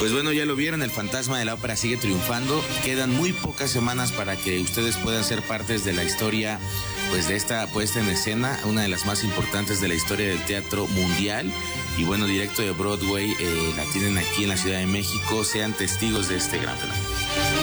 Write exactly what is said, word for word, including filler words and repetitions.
Pues bueno, ya lo vieron, el fantasma de la ópera sigue triunfando. Quedan muy pocas semanas para que ustedes puedan ser partes de la historia, pues de esta puesta en escena, una de las más importantes de la historia del teatro mundial. Y bueno, directo de Broadway, eh, la tienen aquí en la Ciudad de México. Sean testigos de este gran fenómeno.